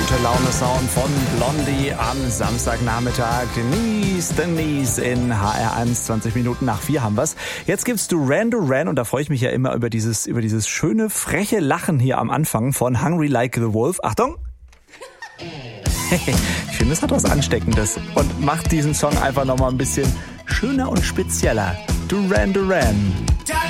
gute Laune-Sound von Blondie am Samstagnachmittag. Nice, Denise in HR1, 20 Minuten nach 4 haben wir's. Jetzt gibt's Duran Duran und da freue ich mich ja immer über dieses schöne, freche Lachen hier am Anfang von Hungry Like the Wolf. Achtung! Ich finde, es hat was Ansteckendes und macht diesen Song einfach nochmal ein bisschen schöner und spezieller. Duran Duran.